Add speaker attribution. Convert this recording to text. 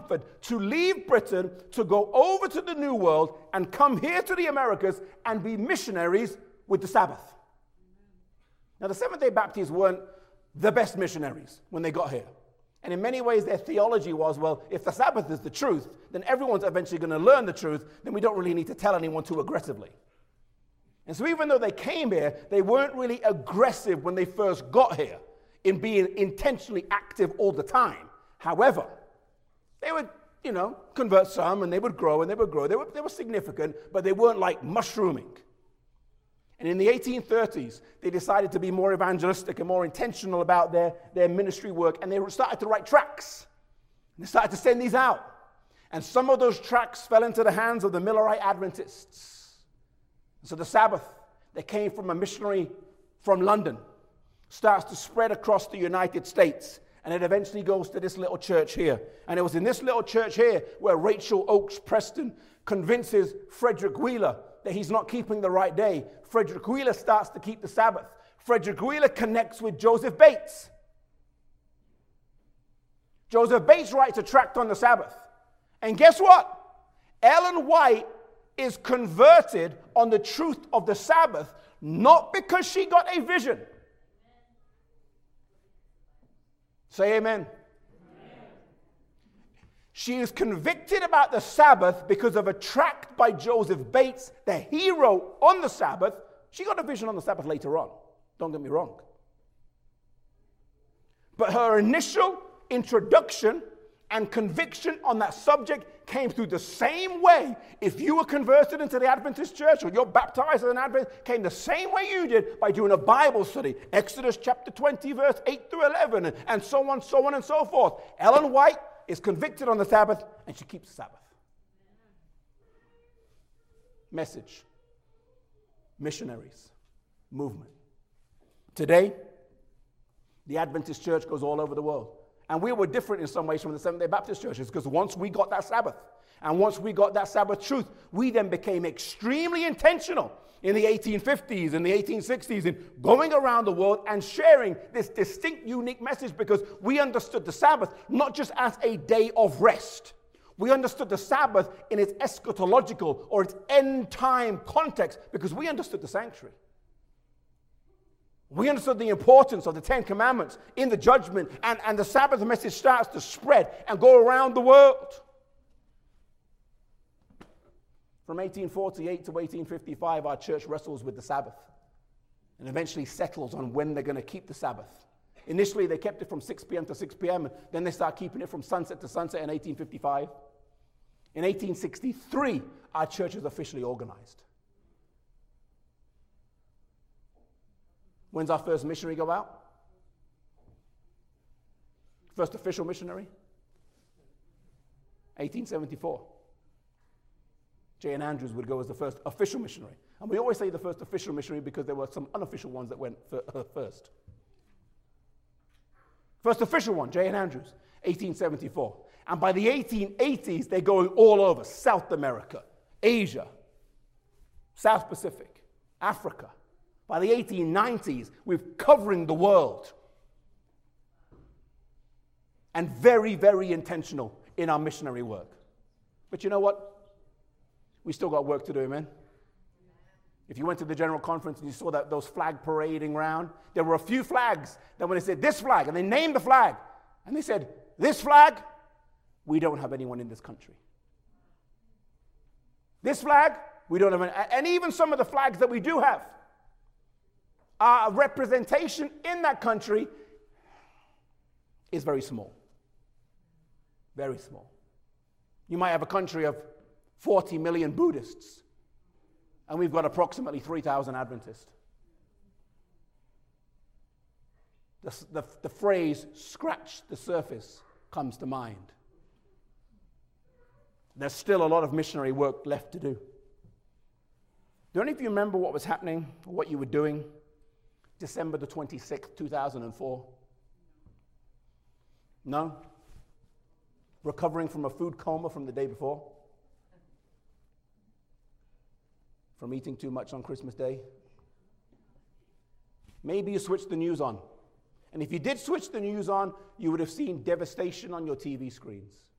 Speaker 1: comfort to leave Britain, to go over to the New World and come here to the Americas and be missionaries with the Sabbath. Now, the Seventh-day Baptists weren't the best missionaries when they got here. And in many ways, their theology was, well, if the Sabbath is the truth, then everyone's eventually going to learn the truth, then we don't really need to tell anyone too aggressively. And so even though they came here, they weren't really aggressive when they first got here in being intentionally active all the time. However, they would, convert some, and they would grow, and they would grow. They were significant, but they weren't like mushrooming. And in the 1830s, they decided to be more evangelistic and more intentional about their ministry work, and they started to write tracts. And they started to send these out. And some of those tracts fell into the hands of the Millerite Adventists. So the Sabbath that came from a missionary from London starts to spread across the United States, and it eventually goes to this little church here. And it was in this little church here where Rachel Oakes Preston convinces Frederick Wheeler that he's not keeping the right day. Frederick Wheeler starts to keep the Sabbath. Frederick Wheeler connects with Joseph Bates. Joseph Bates writes a tract on the Sabbath. And guess what? Ellen White is converted on the truth of the Sabbath, not because she got a vision. Say amen. She is convicted about the Sabbath because of a tract by Joseph Bates that he wrote on the Sabbath. She got a vision on the Sabbath later on. Don't get me wrong. But her initial introduction and conviction on that subject came through the same way. If you were converted into the Adventist church or you're baptized as an Adventist, came the same way you did by doing a Bible study. Exodus chapter 20, verse 8 through 11, and so on and so forth. Ellen White is convicted on the Sabbath, and she keeps the Sabbath. Message. Missionaries. Movement. Today, the Adventist church goes all over the world. And we were different in some ways from the Seventh-day Baptist churches, because once we got that Sabbath, and once we got that Sabbath truth, we then became extremely intentional in the 1850s and the 1860s in going around the world and sharing this distinct, unique message, because we understood the Sabbath not just as a day of rest. We understood the Sabbath in its eschatological or its end-time context, because we understood the sanctuary. We understood the importance of the Ten Commandments in the judgment, and the Sabbath message starts to spread and go around the world. From 1848 to 1855, our church wrestles with the Sabbath and eventually settles on when they're going to keep the Sabbath. Initially, they kept it from 6 p.m. to 6 p.m., and then they start keeping it from sunset to sunset in 1855. In 1863, our church is officially organized. When's our first missionary go out? First official missionary? 1874. J.N. Andrews would go as the first official missionary. And we always say the first official missionary because there were some unofficial ones that went first. First official one, J.N. Andrews, 1874. And by the 1880s, they're going all over. South America, Asia, South Pacific, Africa. By the 1890s, we're covering the world. And very, very intentional in our missionary work. But you know what? We still got work to do, amen? If you went to the general conference and you saw those flag parading around, there were a few flags that when they said this flag, and they named the flag, and they said, this flag, we don't have anyone in this country. This flag, we don't have any, and even some of the flags that we do have, our representation in that country is very small. Very small. You might have a country of 40 million Buddhists, and we've got approximately 3,000 Adventists. The phrase, scratch the surface, comes to mind. There's still a lot of missionary work left to do. Do any of you remember what was happening, or what you were doing, December the 26th, 2004? No? Recovering from a food coma from the day before? From eating too much on Christmas Day? Maybe you switched the news on. And if you did switch the news on, you would have seen devastation on your TV screens.